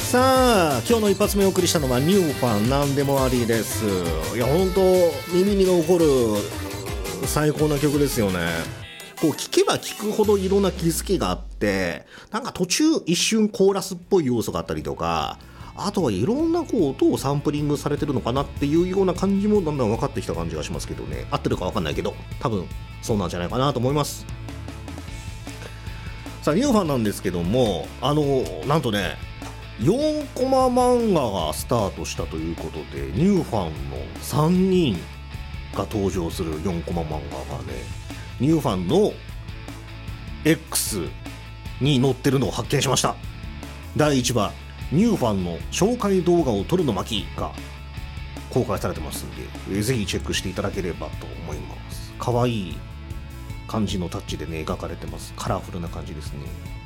さあ今日の一発目お送りしたのはニューファンなんでもありです。いや本当耳に残る最高な曲ですよね。こう聴けば聴くほどいろんな気づきがあって、なんか途中一瞬コーラスっぽい要素があったりとか、あとはいろんなこう音をサンプリングされてるのかなっていうような感じもだんだん分かってきた感じがしますけどね。合ってるか分かんないけど多分そうなんじゃないかなと思います。さあニューファンなんですけども、なんとね4コマ漫画がスタートしたということで、ニューファンの3人が登場する4コマ漫画がね、ニューファンの X に載ってるのを発見しました。第1話ニューファンの紹介動画を撮るの巻が公開されてますんで、ぜひチェックしていただければと思います。可愛い感じのタッチでね描かれてます。カラフルな感じですね。